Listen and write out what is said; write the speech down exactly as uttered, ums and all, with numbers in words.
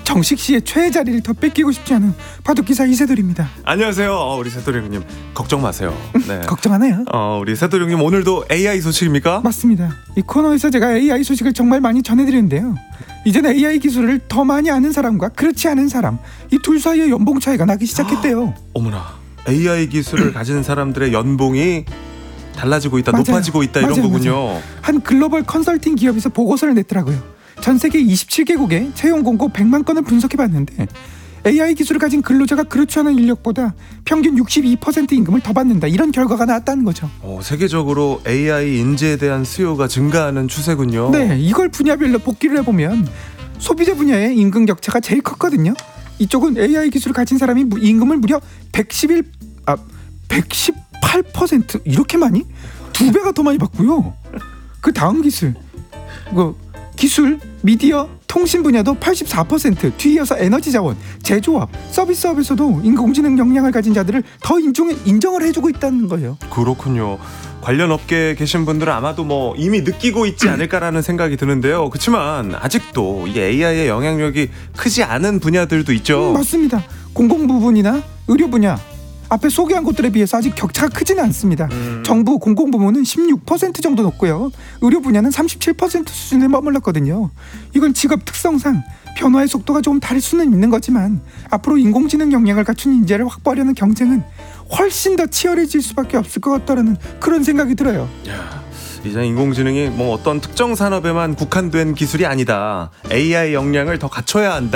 정식 씨의 최애 자리를 더 뺏기고 싶지 않은 바둑기사 이세돌입니다. 안녕하세요. 어, 우리 세돌 형님 걱정 마세요. 네. 걱정하네요. 어, 우리 세돌 형님 오늘도 에이아이 소식입니까? 맞습니다. 이 코너에서 제가 에이아이 소식을 정말 많이 전해드리는데요. 이제는 에이아이 기술을 더 많이 아는 사람과 그렇지 않은 사람, 이 둘 사이의 연봉 차이가 나기 시작했대요. 어머나, 에이아이 기술을 가진 사람들의 연봉이 달라지고 있다, 맞아요. 높아지고 있다 맞아요, 이런 거군요. 맞아요. 한 글로벌 컨설팅 기업에서 보고서를 냈더라고요. 전 세계 이십칠 개국의 채용 공고 백만 건을 분석해봤는데 에이아이 기술을 가진 근로자가 그렇지 않은 인력보다 평균 육십이 퍼센트 임금을 더 받는다, 이런 결과가 나왔다는 거죠. 어, 세계적으로 에이아이 인재에 대한 수요가 증가하는 추세군요. 네, 이걸 분야별로 복기를 해보면 소비자 분야의 임금 격차가 제일 컸거든요. 이쪽은 에이아이 기술을 가진 사람이 임금을 무려 백십일, 아, 백십팔 퍼센트, 이렇게 많이? 두 배가 더 많이 받고요. 그 다음 기술, 그 기술, 미디어, 통신 분야도 팔십사 퍼센트, 뒤이어서 에너지 자원, 제조업, 서비스업에서도 인공지능 역량을 가진 자들을 더 인정, 인정을 해주고 있다는 거예요. 그렇군요. 관련 업계에 계신 분들은 아마도 뭐 이미 느끼고 있지 않을까라는 생각이 드는데요. 그렇지만 아직도 이 에이아이의 영향력이 크지 않은 분야들도 있죠. 음, 맞습니다. 공공 부분이나 의료 분야, 앞에 소개한 곳들에 비해서 아직 격차가 크지는 않습니다. 음. 정부 공공부문은 십육 퍼센트 정도 높고요. 의료 분야는 삼십칠 퍼센트 수준에 머물렀거든요. 이건 직업 특성상 변화의 속도가 조금 다를 수는 있는 거지만 앞으로 인공지능 역량을 갖춘 인재를 확보하려는 경쟁은 훨씬 더 치열해질 수밖에 없을 것 같다는 그런 생각이 들어요. 야, 이제 인공지능이 뭐 어떤 특정 산업에만 국한된 기술이 아니다. 에이아이 역량을 더 갖춰야 한다.